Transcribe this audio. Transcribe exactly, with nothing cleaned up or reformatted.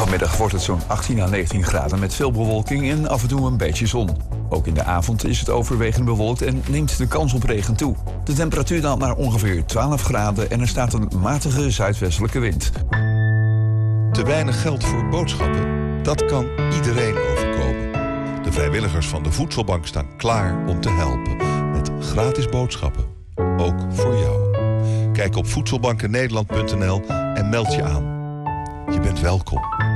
Vanmiddag wordt het zo'n achttien à negentien graden met veel bewolking en af en toe een beetje zon. Ook in de avond is het overwegend bewolkt en neemt de kans op regen toe. De temperatuur daalt naar ongeveer twaalf graden en er staat een matige zuidwestelijke wind. Te weinig geld voor boodschappen? Dat kan iedereen overkomen. De vrijwilligers van de Voedselbank staan klaar om te helpen. Met gratis boodschappen. Ook voor jou. Kijk op voedselbankennederland punt n l en meld je aan. Je bent welkom.